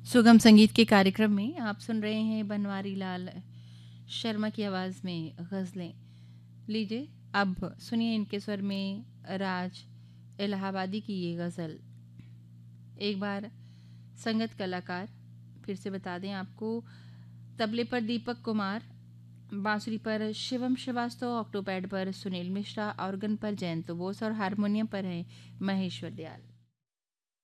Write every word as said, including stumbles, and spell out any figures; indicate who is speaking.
Speaker 1: सुगम संगीत के कार्यक्रम में आप सुन रहे हैं बनवारी लाल शर्मा की आवाज़ में गज़लें। लीजिए अब सुनिए इनके स्वर में राज इलाहाबादी की ये गज़ल। एक बार संगत कलाकार फिर से बता दें आपको, तबले पर दीपक कुमार, बांसुरी पर शिवम श्रीवास्तव, ऑक्टोपैड पर सुनील मिश्रा, ऑर्गन पर जयंत बोस और हारमोनियम पर हैं महेश्वर दयाल।